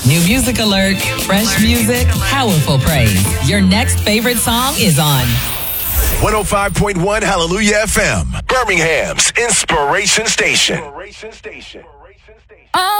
New music alert, fresh music, powerful praise. Your next favorite song is on 105.1 Hallelujah FM, Birmingham's Inspiration Station. Oh.